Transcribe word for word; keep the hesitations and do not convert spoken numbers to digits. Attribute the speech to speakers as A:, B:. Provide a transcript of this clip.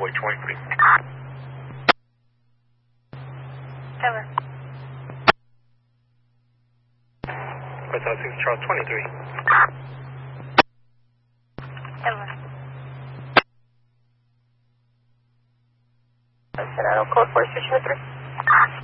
A: Boy twenty-three.
B: Over.
A: West Side six Charles twenty-three.
B: Over. Sonata code four six two three.